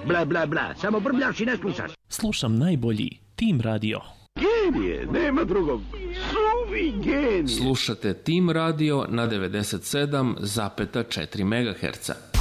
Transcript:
Bla, bla, bla, samo brbljaš i ne slušaš. Slušam najbolji Tim Radio. Genije, nema drugog. Suvi genije. Slušate Tim Radio na 97,4 MHz.